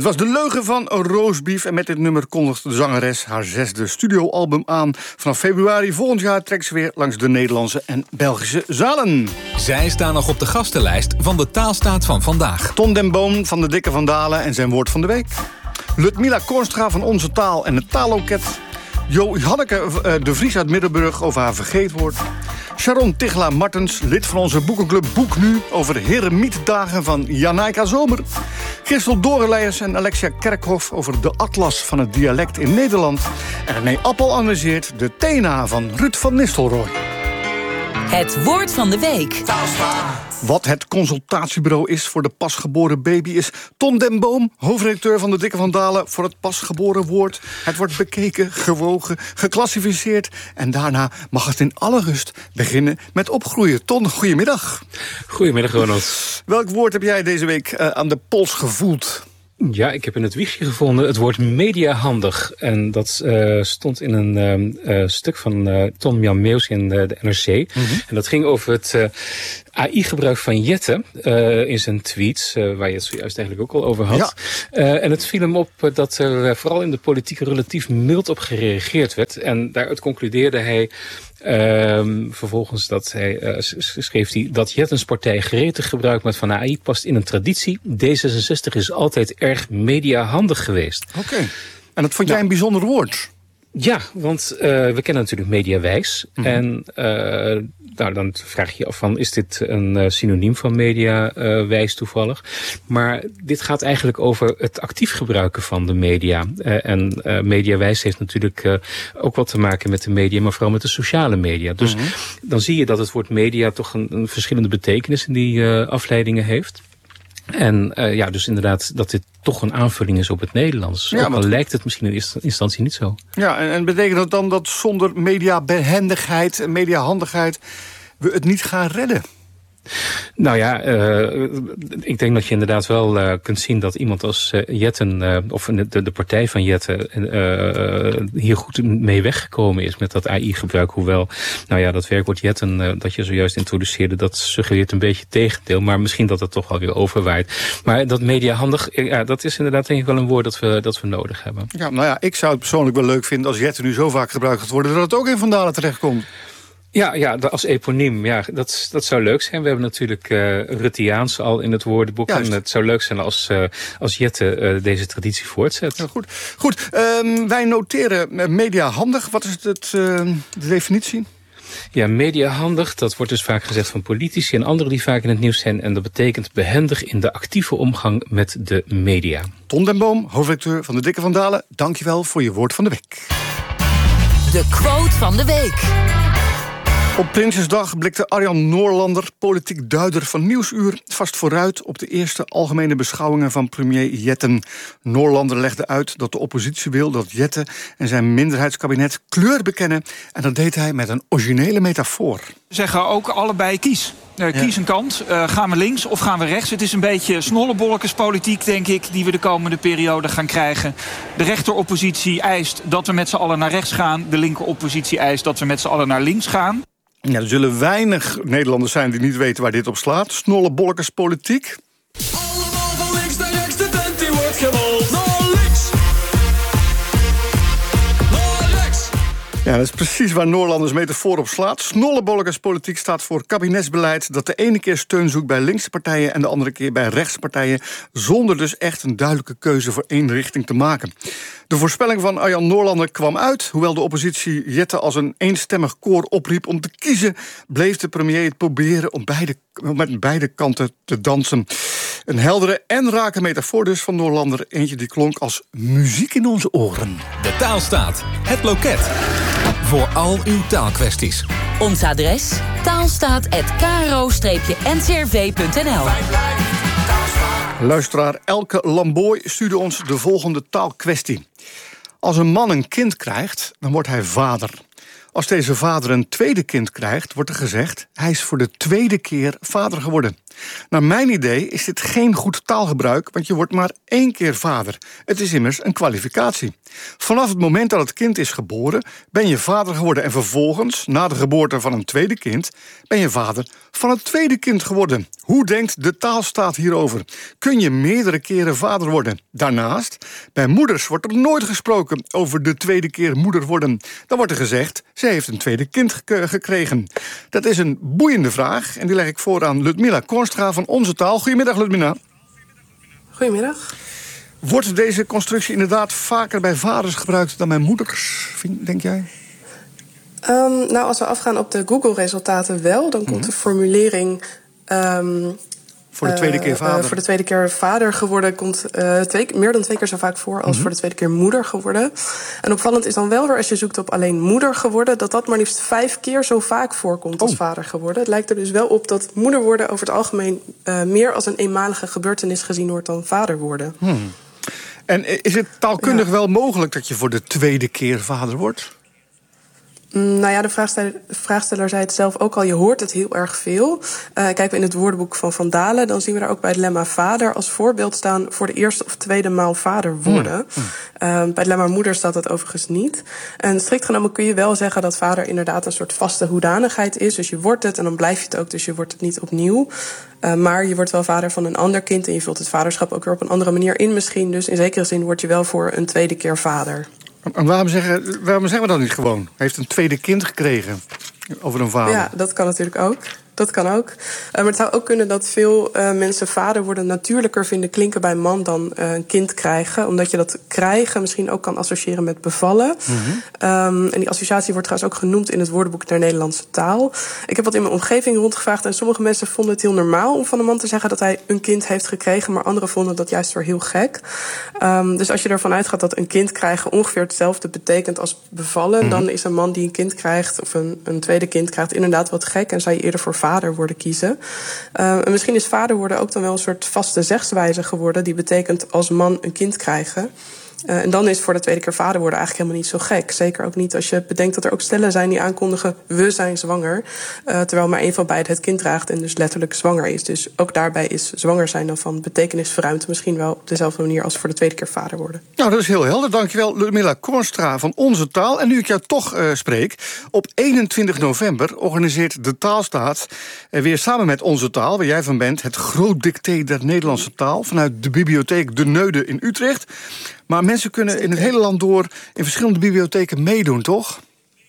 was De Leugen van Roastbeef. En met dit nummer kondigt de zangeres haar 6e studioalbum aan. Vanaf februari volgend jaar trekt ze weer langs de Nederlandse en Belgische zalen. Zij staan nog op de gastenlijst van de Taalstaat van vandaag. Ton den Boom van de Dikke van Dalen en zijn woord van de week. Ludmila Kornstra van Onze Taal en het Taalloket. Johanneke de Vries uit Middelburg over haar vergeetwoord. Sharon Tichela Martens, lid van onze boekenclub Boek Nu, over de Heremietdagen van Janaika Zomer. Christel Dorenleijers en Alexia Kerkhoff over de atlas van het dialect in Nederland. En René Appel analyseert de TENA van Ruud van Nistelrooy. Het woord van de week. Wat het consultatiebureau is voor de pasgeboren baby is Ton den Boom, hoofdredacteur van de Dikke van Dalen, voor het pasgeboren woord. Het wordt bekeken, gewogen, geclassificeerd en daarna mag het in alle rust beginnen met opgroeien. Ton, goedemiddag. Goedemiddag, Ronald. Welk woord heb jij deze week aan de pols gevoeld? Ja, ik heb in het wiegje gevonden het woord mediahandig. En dat stond in een stuk van Ton-Jan Meeuws in de NRC. Mm-hmm. En dat ging over het AI-gebruik van Jette in zijn tweets, waar je het zojuist eigenlijk ook al over had. Ja. En het viel hem op dat er vooral in de politiek relatief mild op gereageerd werd. En daaruit concludeerde hij vervolgens schreef hij dat Jettens partij gretig gebruik maakt van AI past in een traditie. D66 is altijd erg mediahandig geweest. Oké. En dat vond jij een bijzonder woord? Ja, want we kennen natuurlijk mediawijs. Mm-hmm. En dan vraag je je af van, is dit een synoniem van mediawijs toevallig? Maar dit gaat eigenlijk over het actief gebruiken van de media. En mediawijs heeft natuurlijk ook wat te maken met de media, maar vooral met de sociale media. Dus dan zie je dat het woord media toch een verschillende betekenis in die afleidingen heeft. En dus inderdaad dat dit toch een aanvulling is op het Nederlands. Ja, ook al lijkt het misschien in eerste instantie niet zo. Ja, en betekent dat dan dat zonder mediabehendigheid en mediahandigheid we het niet gaan redden? Nou ja, ik denk dat je inderdaad wel kunt zien dat iemand als Jetten, of de partij van Jetten, hier goed mee weggekomen is met dat AI-gebruik. Hoewel, dat werkwoord Jetten dat je zojuist introduceerde, dat suggereert een beetje het tegendeel. Maar misschien dat het toch wel weer overwaait. Maar dat mediahandig, dat is inderdaad denk ik wel een woord dat we nodig hebben. Ja, ik zou het persoonlijk wel leuk vinden als Jetten nu zo vaak gebruikt gaat worden dat het ook in Van Dalen terechtkomt. Ja, als eponiem. Ja, dat zou leuk zijn. We hebben natuurlijk Ruttiaans al in het woordenboek. Juist. En het zou leuk zijn als Jette deze traditie voortzet. Ja, goed. Wij noteren mediahandig. Wat is de definitie? Ja, mediahandig, dat wordt dus vaak gezegd van politici en anderen die vaak in het nieuws zijn. En dat betekent behendig in de actieve omgang met de media. Ton den Boom, hoofdredacteur van de Dikke van Dalen. Dankjewel voor je woord van de week. De quote van de week. Op Prinsjesdag blikte Arjan Noorlander, politiek duider van Nieuwsuur, vast vooruit op de eerste algemene beschouwingen van premier Jetten. Noorlander legde uit dat de oppositie wil dat Jette en zijn minderheidskabinet kleur bekennen. En dat deed hij met een originele metafoor. We zeggen ook allebei kies. Kies een kant. Gaan we links of gaan we rechts? Het is een beetje snollebolletjespolitiek, denk ik, die we de komende periode gaan krijgen. De rechteroppositie eist dat we met z'n allen naar rechts gaan. De linkeroppositie eist dat we met z'n allen naar links gaan. Ja, er zullen weinig Nederlanders zijn die niet weten waar dit op slaat. Snollebolletjespolitiek. Allemaal van links naar rechts, de tent die wordt gerold. Naar links. Naar rechts. Ja, dat is precies waar Noorlanders metafoor op slaat. Snollebolletjespolitiek staat voor kabinetsbeleid dat de ene keer steun zoekt bij linkse partijen en de andere keer bij rechtse partijen, zonder dus echt een duidelijke keuze voor één richting te maken. De voorspelling van Arjan Noorlander kwam uit. Hoewel de oppositie Jette als een eenstemmig koor opriep om te kiezen, bleef de premier het proberen om met beide kanten te dansen. Een heldere en rake metafoor dus van Noorlander. Eentje die klonk als muziek in onze oren. De Taalstaat, het loket. Voor al uw taalkwesties. Ons adres taalstaat@kro-ncrv.nl. Luisteraar Elke Lamboy stuurde ons de volgende taalkwestie. Als een man een kind krijgt, dan wordt hij vader. Als deze vader een tweede kind krijgt, wordt er gezegd, hij is voor de tweede keer vader geworden. Naar mijn idee is dit geen goed taalgebruik, want je wordt maar 1 keer vader. Het is immers een kwalificatie. Vanaf het moment dat het kind is geboren, ben je vader geworden. En vervolgens, na de geboorte van een tweede kind, ben je vader van het tweede kind geworden. Hoe denkt de taalstaat hierover? Kun je meerdere keren vader worden? Daarnaast, bij moeders wordt er nooit gesproken over de tweede keer moeder worden. Dan wordt er gezegd, ze heeft een tweede kind gekregen. Dat is een boeiende vraag en die leg ik voor aan Ludmilla Kornstra van Onze Taal. Goedemiddag, Ludmilla. Goedemiddag. Wordt deze constructie inderdaad vaker bij vaders gebruikt dan bij moeders, denk jij? Nou, als we afgaan op de Google-resultaten wel, dan komt de formulering... voor de tweede keer vader. Voor de tweede keer vader geworden komt meer dan 2 keer zo vaak voor als voor de tweede keer moeder geworden. En opvallend is dan wel weer, als je zoekt op alleen moeder geworden, dat maar liefst 5 keer zo vaak voorkomt als vader geworden. Het lijkt er dus wel op dat moeder worden over het algemeen meer als een eenmalige gebeurtenis gezien wordt dan vader worden. En is het taalkundig wel mogelijk dat je voor de tweede keer vader wordt? Nou ja, de vraagsteller zei het zelf ook al, je hoort het heel erg veel. Kijken we in het woordenboek van Van Dalen, dan zien we daar ook bij het lemma vader als voorbeeld staan voor de eerste of tweede maal vader worden. Bij het lemma moeder staat dat overigens niet. En strikt genomen kun je wel zeggen dat vader inderdaad een soort vaste hoedanigheid is. Dus je wordt het en dan blijf je het ook, dus je wordt het niet opnieuw. Maar je wordt wel vader van een ander kind en je vult het vaderschap ook weer op een andere manier in misschien. Dus in zekere zin word je wel voor een tweede keer vader. En waarom zeggen we dat niet gewoon? Hij heeft een tweede kind gekregen over een vader. Ja, dat kan natuurlijk ook. Dat kan ook. Maar het zou ook kunnen dat veel mensen vader worden natuurlijker vinden klinken bij man dan een kind krijgen. Omdat je dat krijgen misschien ook kan associëren met bevallen. En die associatie wordt trouwens ook genoemd in het woordenboek der Nederlandse taal. Ik heb wat in mijn omgeving rondgevraagd en sommige mensen vonden het heel normaal om van een man te zeggen dat hij een kind heeft gekregen. Maar anderen vonden dat juist weer heel gek. Dus als je ervan uitgaat dat een kind krijgen ongeveer hetzelfde betekent als bevallen, dan is een man die een kind krijgt of een tweede kind krijgt inderdaad wat gek en zou je eerder voor vader worden kiezen. En misschien is vader worden ook dan wel een soort vaste zegswijze geworden die betekent als man een kind krijgen. En dan is voor de tweede keer vader worden eigenlijk helemaal niet zo gek. Zeker ook niet als je bedenkt dat er ook stellen zijn die aankondigen we zijn zwanger. Terwijl maar één van beiden het kind draagt en dus letterlijk zwanger is. Dus ook daarbij is zwanger zijn dan van betekenisverruimd misschien wel op dezelfde manier als voor de tweede keer vader worden. Nou, dat is heel helder. Dankjewel, Ludmilla Kornstra van Onze Taal. En nu ik jou toch spreek, op 21 november organiseert de Taalstaat weer samen met Onze Taal, waar jij van bent, het groot dicté der Nederlandse taal vanuit de bibliotheek De Neude in Utrecht. Maar mensen kunnen in het hele land door in verschillende bibliotheken meedoen, toch?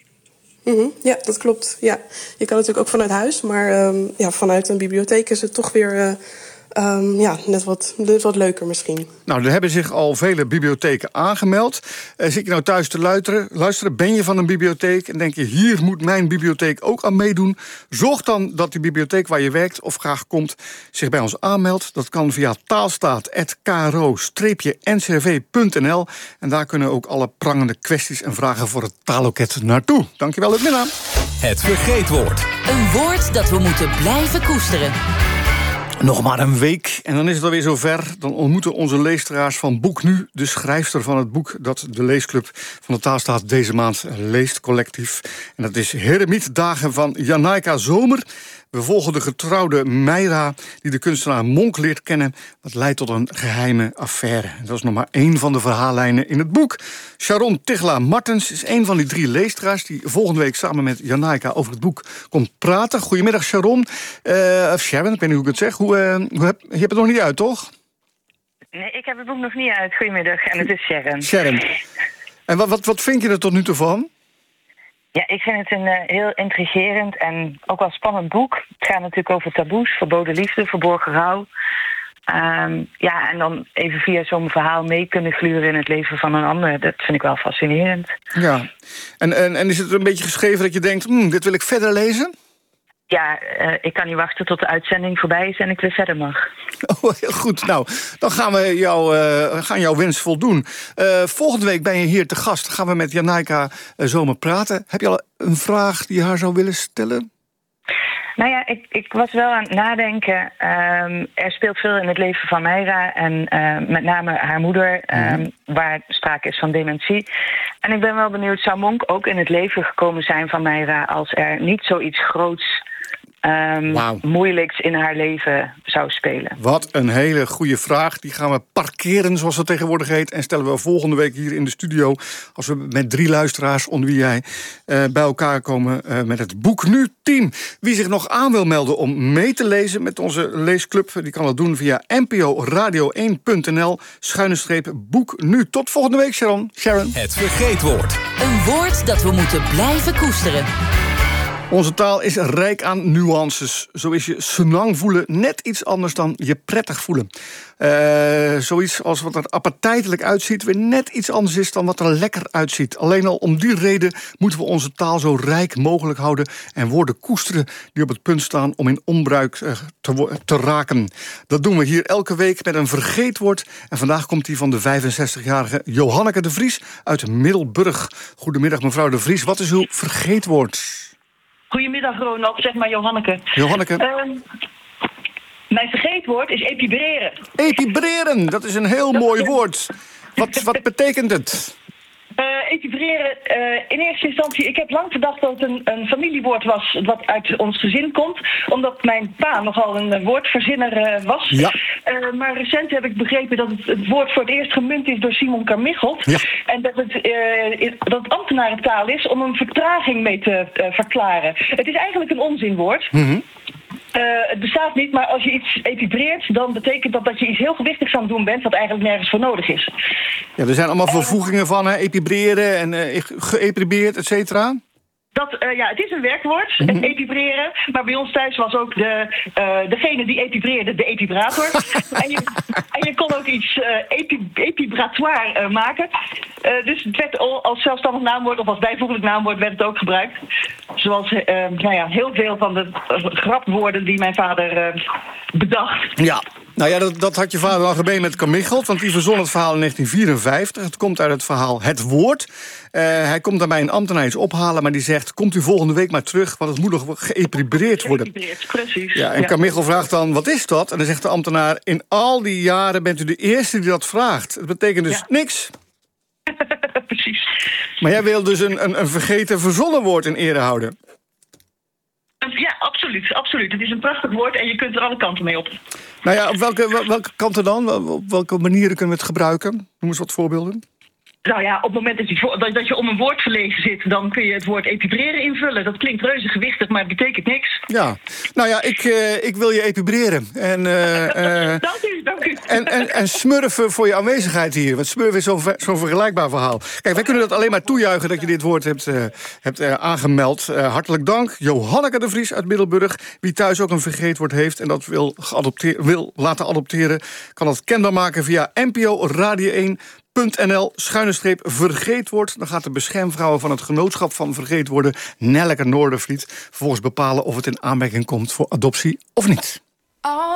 Ja, dat klopt. Ja. Je kan natuurlijk ook vanuit huis, maar vanuit een bibliotheek is het toch weer net wat leuker misschien. Nou, er hebben zich al vele bibliotheken aangemeld. Zit je nou thuis te luisteren? Ben je van een bibliotheek en denk je, hier moet mijn bibliotheek ook aan meedoen? Zorg dan dat die bibliotheek waar je werkt of graag komt zich bij ons aanmeldt. Dat kan via taalstaat@kro-ncrv.nl. En daar kunnen ook alle prangende kwesties en vragen voor het taalloket naartoe. Dankjewel, Ludmilla. Het vergeetwoord. Een woord dat we moeten blijven koesteren. Nog maar een week en dan is het alweer zover. Dan ontmoeten onze leesteraars van Boek Nu de schrijfster van het boek dat de leesclub van de Taalstaat deze maand leest, collectief. En dat is Heremietdagen van Janaika Zomer. We volgen de getrouwde Meira die de kunstenaar Monk leert kennen. Dat leidt tot een geheime affaire. Dat is nog maar één van de verhaallijnen in het boek. Sharon Tichelaar-Martens is een van die 3 leesteraars die volgende week samen met Janaika over het boek komt praten. Goedemiddag, Sharon. Of Sharon, ik weet niet hoe ik het zeg. Je hebt het nog niet uit, toch? Nee, ik heb het boek nog niet uit. Goedemiddag. En het is Sharon. Sharon. En wat vind je er tot nu toe van? Ja, ik vind het een heel intrigerend en ook wel spannend boek. Het gaat natuurlijk over taboes, verboden liefde, verborgen rouw. En dan even via zo'n verhaal mee kunnen gluren in het leven van een ander. Dat vind ik wel fascinerend. Ja, en is het een beetje geschreven dat je denkt, dit wil ik verder lezen? Ja, ik kan niet wachten tot de uitzending voorbij is en ik weer verder mag. Oh, heel goed. Nou, dan gaan we jouw wens voldoen. Volgende week ben je hier te gast. Dan gaan we met Janaika Zomer praten. Heb je al een vraag die je haar zou willen stellen? Nou ja, ik was wel aan het nadenken. Er speelt veel in het leven van Meira en met name haar moeder, waar sprake is van dementie. En ik ben wel benieuwd, zou Monk ook in het leven gekomen zijn van Meira als er niet zoiets groots moeilijks in haar leven zou spelen. Wat een hele goede vraag. Die gaan we parkeren, zoals dat tegenwoordig heet. En stellen we volgende week hier in de studio, als we met 3 luisteraars, onder wie jij, bij elkaar komen met het Boek Nu team. Wie zich nog aan wil melden om mee te lezen met onze leesclub, die kan dat doen via nporadio1.nl/boek nu. Tot volgende week, Sharon. Het vergeetwoord. Een woord dat we moeten blijven koesteren. Onze taal is rijk aan nuances. Zo is je senang voelen net iets anders dan je prettig voelen. Zoiets als wat er appetijtelijk uitziet weer net iets anders is dan wat er lekker uitziet. Alleen al om die reden moeten we onze taal zo rijk mogelijk houden en woorden koesteren die op het punt staan om in onbruik te raken. Dat doen we hier elke week met een vergeetwoord. En vandaag komt die van de 65-jarige Johanneke de Vries uit Middelburg. Goedemiddag, mevrouw de Vries. Wat is uw vergeetwoord? Goedemiddag, Ronald. Zeg maar Johanneke. Mijn vergeetwoord is epibreren. Epibreren, dat is een heel mooi woord. Wat betekent het? Epibreren, in eerste instantie, ik heb lang gedacht dat het een familiewoord was wat uit ons gezin komt, omdat mijn pa nogal een woordverzinner was. Ja. Maar recent heb ik begrepen dat het woord voor het eerst gemunt is door Simon Carmichelt. Ja. En dat het ambtenarentaal is om een vertraging mee te verklaren. Het is eigenlijk een onzinwoord. Mm-hmm. Het bestaat niet, maar als je iets epibreert, dan betekent dat je iets heel gewichtigs aan het doen bent, wat eigenlijk nergens voor nodig is. Ja, er zijn allemaal vervoegingen van epibreren en geëpibeerd, et cetera. Het is een werkwoord, epibreren. Maar bij ons thuis was ook degene die epibreerde de epibrator. en je kon ook iets epibratoire maken. Dus het werd als zelfstandig naamwoord of als bijvoeglijk naamwoord werd het ook gebruikt. Zoals heel veel van de grapwoorden die mijn vader bedacht. Ja. Nou ja, dat had je vader al gemeen met Carmichelt, want die verzon het verhaal in 1954. Het komt uit het verhaal Het Woord. Hij komt daarbij een ambtenaar iets ophalen, maar die zegt, komt u volgende week maar terug, want het moet nog geëpibeerd worden. Precies. Ja, en Carmichelt vraagt dan, wat is dat? En dan zegt de ambtenaar, in al die jaren bent u de eerste die dat vraagt. Dat betekent dus niks. Precies. Maar jij wil dus een vergeten verzonnen woord in ere houden. Ja, absoluut. Het is een prachtig woord en je kunt er alle kanten mee op. Nou ja, op welke kanten dan? Op welke manieren kunnen we het gebruiken? Noem eens wat voorbeelden. Nou ja, op het moment dat je om een woord verlegen zit, dan kun je het woord epibreren invullen. Dat klinkt reuze gewichtig, maar het betekent niks. Ja, nou ja, ik wil je epibreren. En, dank u. En smurfen voor je aanwezigheid hier. Want smurfen is zo'n vergelijkbaar verhaal. Kijk, wij kunnen dat alleen maar toejuichen dat je dit woord hebt aangemeld. Hartelijk dank. Johanneke de Vries uit Middelburg. Wie thuis ook een vergeetwoord heeft en dat wil laten adopteren, kan dat kenbaar maken via nporadio1.nl/vergeetwoord. Dan gaat de beschermvrouw van het genootschap van vergeetwoorden, Nelleke Noordervliet, vervolgens bepalen of het in aanmerking komt voor adoptie of niet.